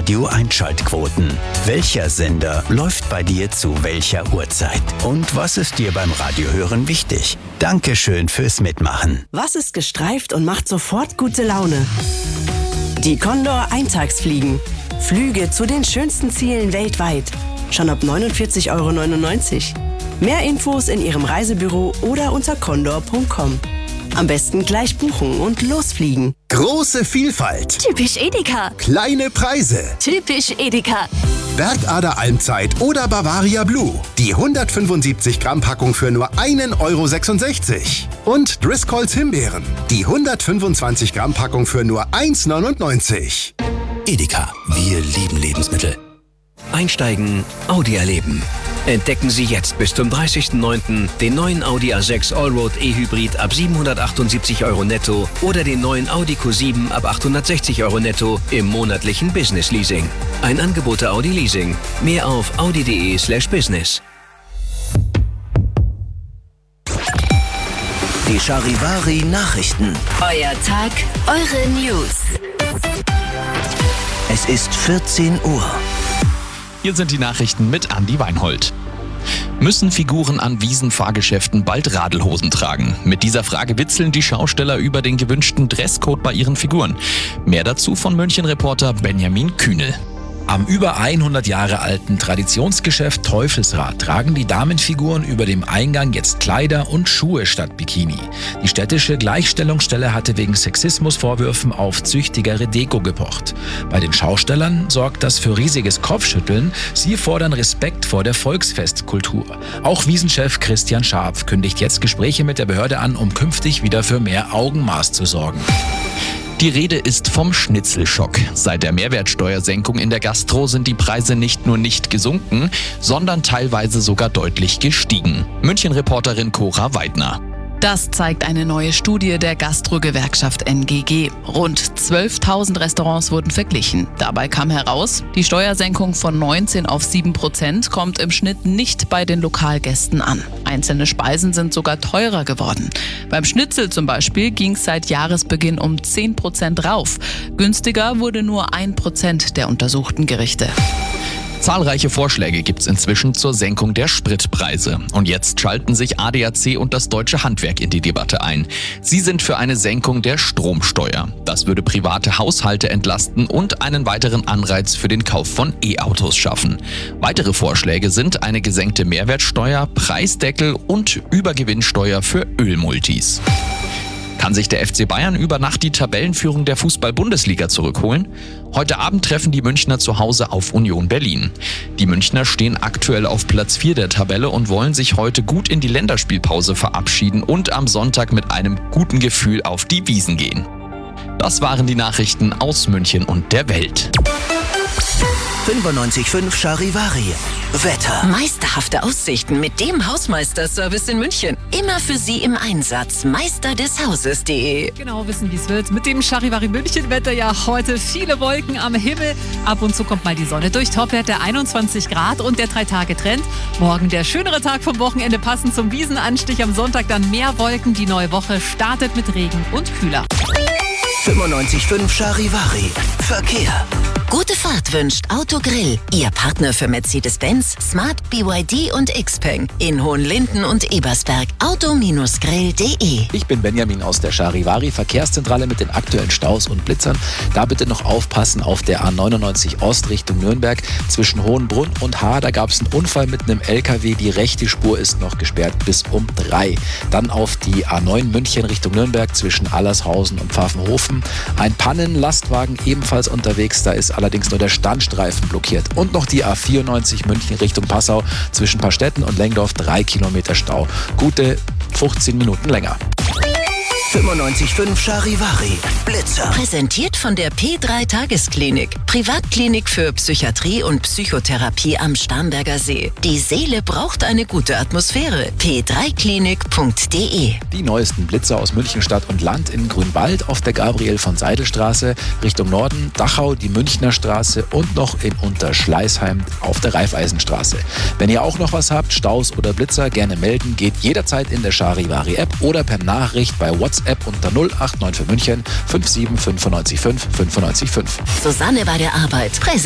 Radio-Einschaltquoten. Welcher Sender läuft bei dir zu welcher Uhrzeit? Und was ist dir beim Radiohören wichtig? Dankeschön fürs Mitmachen. Was ist gestreift und macht sofort gute Laune? Die Condor Eintagsfliegen. Flüge zu den schönsten Zielen weltweit. Schon ab 49,99 €. Mehr Infos in Ihrem Reisebüro oder unter condor.com. Am besten gleich buchen und losfliegen. Große Vielfalt. Typisch Edeka. Kleine Preise. Typisch Edeka. Bergader Almzeit oder Bavaria Blue. Die 175 Gramm Packung für nur 1,66 €. Und Driscolls Himbeeren. Die 125 Gramm Packung für nur 1,99 €. Edeka, wir lieben Lebensmittel. Einsteigen, Audi erleben. Entdecken Sie jetzt bis zum 30.09. den neuen Audi A6 Allroad E-Hybrid ab 778 € netto oder den neuen Audi Q7 ab 860 € netto im monatlichen Business Leasing. Ein Angebot der Audi Leasing. Mehr auf audi.de/business. Die Charivari Nachrichten. Euer Tag, eure News. Es ist 14 Uhr. Hier sind die Nachrichten mit Andi Weinhold. Müssen Figuren an Wiesenfahrgeschäften bald Radelhosen tragen? Mit dieser Frage witzeln die Schausteller über den gewünschten Dresscode bei ihren Figuren. Mehr dazu von München-Reporter Benjamin Kühnel. Am über 100 Jahre alten Traditionsgeschäft Teufelsrad tragen die Damenfiguren über dem Eingang jetzt Kleider und Schuhe statt Bikini. Die städtische Gleichstellungsstelle hatte wegen Sexismusvorwürfen auf züchtigere Deko gepocht. Bei den Schaustellern sorgt das für riesiges Kopfschütteln. Sie fordern Respekt vor der Volksfestkultur. Auch Wiesenchef Christian Scharpf kündigt jetzt Gespräche mit der Behörde an, um künftig wieder für mehr Augenmaß zu sorgen. Die Rede ist vom Schnitzelschock. Seit der Mehrwertsteuersenkung in der Gastro sind die Preise nicht nur nicht gesunken, sondern teilweise sogar deutlich gestiegen. München-Reporterin Cora Weidner. Das zeigt eine neue Studie der Gastro-Gewerkschaft NGG. Rund 12.000 Restaurants wurden verglichen. Dabei kam heraus, die Steuersenkung von 19 auf 7% kommt im Schnitt nicht bei den Lokalgästen an. Einzelne Speisen sind sogar teurer geworden. Beim Schnitzel zum Beispiel ging es seit Jahresbeginn um 10% rauf. Günstiger wurde nur 1% der untersuchten Gerichte. Zahlreiche Vorschläge gibt es inzwischen zur Senkung der Spritpreise. Und jetzt schalten sich ADAC und das deutsche Handwerk in die Debatte ein. Sie sind für eine Senkung der Stromsteuer. Das würde private Haushalte entlasten und einen weiteren Anreiz für den Kauf von E-Autos schaffen. Weitere Vorschläge sind eine gesenkte Mehrwertsteuer, Preisdeckel und Übergewinnsteuer für Ölmultis. Kann sich der FC Bayern über Nacht die Tabellenführung der Fußball-Bundesliga zurückholen? Heute Abend treffen die Münchner zu Hause auf Union Berlin. Die Münchner stehen aktuell auf Platz 4 der Tabelle und wollen sich heute gut in die Länderspielpause verabschieden und am Sonntag mit einem guten Gefühl auf die Wiesn gehen. Das waren die Nachrichten aus München und der Welt. 95.5 Charivari. Wetter. Meisterhafte Aussichten mit dem Hausmeisterservice in München. Immer für Sie im Einsatz. Meisterdeshauses.de. Genau, wissen, wie es wird. Mit dem Charivari München Wetter ja heute viele Wolken am Himmel. Ab und zu kommt mal die Sonne durch. Topwerte 21 Grad und der 3-Tage-Trend. Morgen der schönere Tag vom Wochenende passend zum Wiesenanstich. Am Sonntag dann mehr Wolken. Die neue Woche startet mit Regen und kühler. 95.5 Charivari. Verkehr. Gute Fahrt wünscht Autogrill. Ihr Partner für Mercedes-Benz, Smart, BYD und Xpeng. In Hohenlinden und Ebersberg. Auto-grill.de. Ich bin Benjamin aus der Charivari Verkehrszentrale mit den aktuellen Staus und Blitzern. Da bitte noch aufpassen auf der A99 Ost Richtung Nürnberg. Zwischen Hohenbrunn und Haar, da gab es einen Unfall mit einem LKW. Die rechte Spur ist noch gesperrt bis um 3. Dann auf die A9 München Richtung Nürnberg zwischen Allershausen und Pfaffenhofen. Ein Pannenlastwagen ebenfalls unterwegs. Da ist allerdings nur der Standstreifen blockiert. Und noch die A94 München Richtung Passau zwischen Pastetten und Lengdorf 3 Kilometer Stau. Gute 15 Minuten länger. 95.5 Charivari. Blitzer. Präsentiert von der P3 Tagesklinik. Privatklinik für Psychiatrie und Psychotherapie am Starnberger See. Die Seele braucht eine gute Atmosphäre. p3klinik.de. Die neuesten Blitzer aus München Stadt und Land in Grünwald auf der Gabriel-von-Seidel-Straße, Richtung Norden, Dachau, die Münchner Straße und noch in Unterschleißheim auf der Raiffeisenstraße. Wenn ihr auch noch was habt, Staus oder Blitzer, gerne melden, geht jederzeit in der Charivari-App oder per Nachricht bei WhatsApp unter 089 für München 57 955 955. Susanne bei der Arbeit.